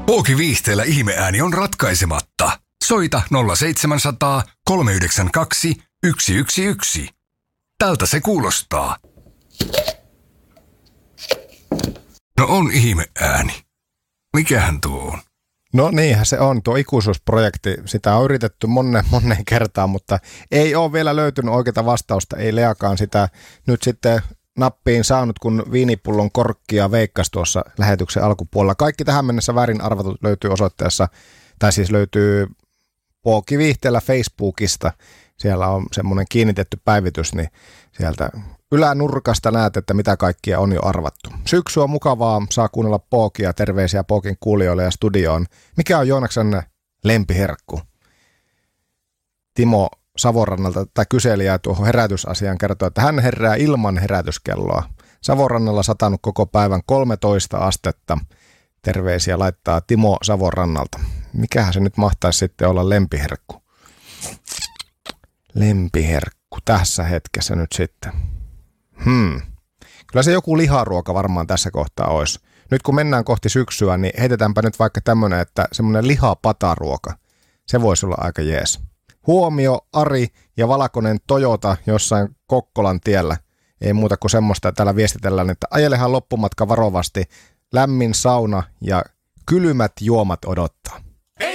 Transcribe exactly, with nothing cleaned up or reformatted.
Pooki-viihteellä ihmeääni on ratkaisematta. Soita nolla seitsemänsataa, kolme yhdeksän kaksi, yksi yksi yksi. Tältä se kuulostaa. No on ihmeääni. Mikähän tuo on? No niinhän se on, tuo ikuisuusprojekti. Sitä on yritetty monen, monen kertaan, mutta ei ole vielä löytynyt oikeaa vastausta. Ei Leakaan sitä nyt sitten nappiin saanut, kun viinipullon korkkia veikkasi tuossa lähetyksen alkupuolella. Kaikki tähän mennessä väärin arvatut löytyy osoitteessa, tai siis löytyy Pooki-viihteellä Facebookista. Siellä on semmoinen kiinnitetty päivitys, niin sieltä ylänurkasta näet, että mitä kaikkia on jo arvattu. Syksy on mukavaa, saa kuunnella Pookia, terveisiä Pookin kuulijoille ja studioon. Mikä on Joonaksen lempiherkku? Timo Savonrannalta tai kyselijä tuohon herätysasiaan kertoo, että hän herää ilman herätyskelloa. Savonrannalla satanut koko päivän kolmetoista astetta. Terveisiä laittaa Timo Savonrannalta. Mikähän se nyt mahtaisi sitten olla lempiherkku? Lempiherkku tässä hetkessä nyt sitten. Hmm. Kyllä se joku liharuoka varmaan tässä kohtaa olisi. Nyt kun mennään kohti syksyä, niin heitetäänpä nyt vaikka tämmöinen, että semmoinen lihapataruoka. Se voisi olla aika jees. Huomio, Ari ja valkoinen Toyota jossain Kokkolan tiellä. Ei muuta kuin semmoista, täällä viestitellään, että ajelehan loppumatka varovasti. Lämmin sauna ja kylmät juomat odottaa.